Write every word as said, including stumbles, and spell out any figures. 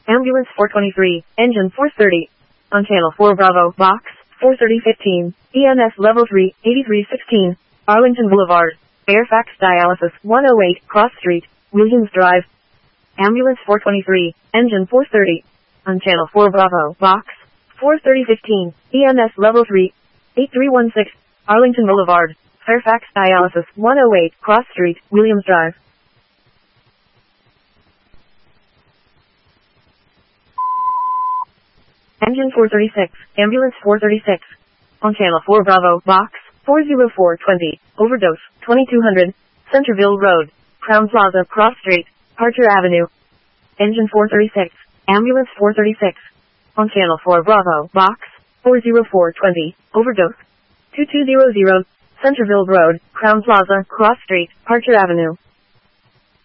Ambulance four twenty-three, engine four thirty. On channel four Bravo, box, four thirty fifteen, E M S level three, eighty-three sixteen, Arlington Boulevard, Fairfax Dialysis, one oh eight, Cross Street, Williams Drive. Ambulance four twenty-three, engine four thirty. On channel four Bravo, box, four thirty fifteen, E M S level three, eighty-three sixteen, Arlington Boulevard, Fairfax Dialysis, one oh eight, Cross Street, Williams Drive. Engine four thirty-six, ambulance four thirty-six. On channel four Bravo, box, four oh four twenty, overdose, twenty-two hundred, Centerville Road, Crown Plaza, Cross Street, Archer Avenue. Engine four thirty-six, ambulance four thirty-six. On channel four Bravo, box, four oh four twenty, overdose, twenty-two hundred, Centerville Road, Crown Plaza, Cross Street, Archer Avenue.